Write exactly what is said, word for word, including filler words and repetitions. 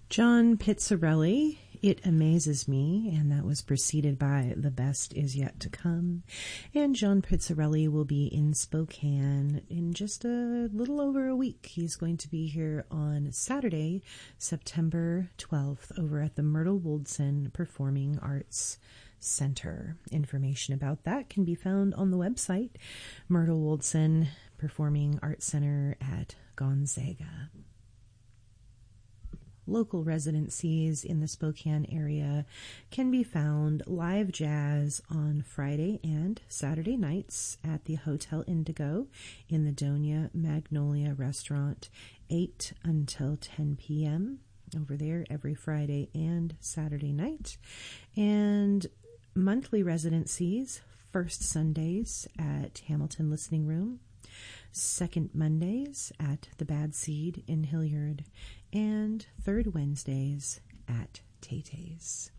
John Pizzarelli, It Amazes Me, and that was preceded by The Best Is Yet to Come. And John Pizzarelli will be in Spokane in just a little over a week. He's going to be here on Saturday, September twelfth, over at the Myrtle Woldson Performing Arts Center. Information about that can be found on the website, Myrtle Woldson Performing Arts Center at Gonzaga. Local residencies in the Spokane area can be found live jazz on Friday and Saturday nights at the Hotel Indigo in the Donia Magnolia Restaurant, eight until ten p.m. over there every Friday and Saturday night. And monthly residencies, first Sundays at Hamilton Listening Room, second Mondays at the Bad Seed in Hilliard, and third Wednesdays at Tay Tay's.